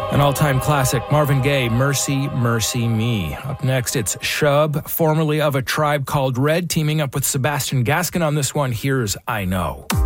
An all-time classic, Marvin Gaye, Mercy, Mercy Me. Up next, it's Shub, formerly of A Tribe Called Red, teaming up with Sebastian Gaskin on this one. Here's I Know.